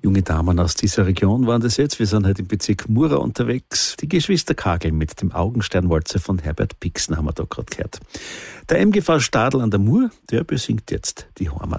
Junge Damen aus dieser Region waren das jetzt. Wir sind heute im Bezirk Mura unterwegs. Die Geschwister Kagel mit dem Augensternwalzer von Herbert Pixen haben wir da gerade gehört. Der MGV Stadl an der Mur, der besingt jetzt die Heimat.